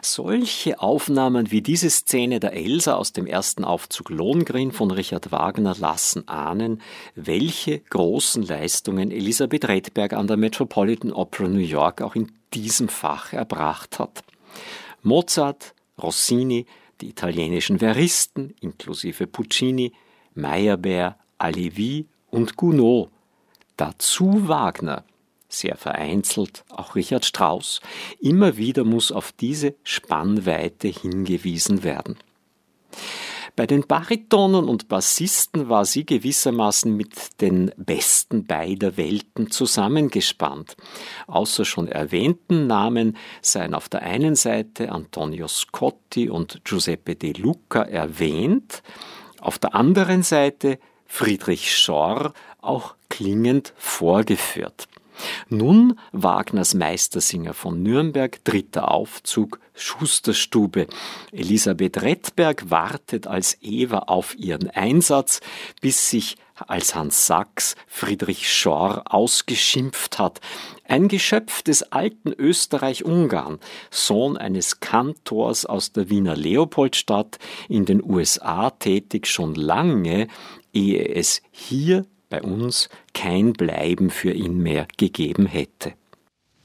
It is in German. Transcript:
Solche Aufnahmen wie diese Szene der Elsa aus dem ersten Aufzug Lohengrin von Richard Wagner lassen ahnen, welche großen Leistungen Elisabeth Redberg an der Metropolitan Opera New York auch in diesem Fach erbracht hat. Mozart, Rossini, die italienischen Veristen inklusive Puccini, Meyerbeer, Halévy und Gounod. Dazu Wagner, sehr vereinzelt auch Richard Strauss. Immer wieder muss auf diese Spannweite hingewiesen werden. Bei den Baritonen und Bassisten war sie gewissermaßen mit den Besten beider Welten zusammengespannt. Außer schon erwähnten Namen seien auf der einen Seite Antonio Scotti und Giuseppe De Luca erwähnt, auf der anderen Seite Friedrich Schorr auch klingend vorgeführt. Nun Wagners Meistersinger von Nürnberg, dritter Aufzug, Schusterstube. Elisabeth Redberg wartet als Eva auf ihren Einsatz, bis sich als Hans Sachs Friedrich Schorr ausgeschimpft hat. Ein Geschöpf des alten Österreich-Ungarn, Sohn eines Kantors aus der Wiener Leopoldstadt, in den USA tätig schon lange, ehe es hier bei uns kein Bleiben für ihn mehr gegeben hätte.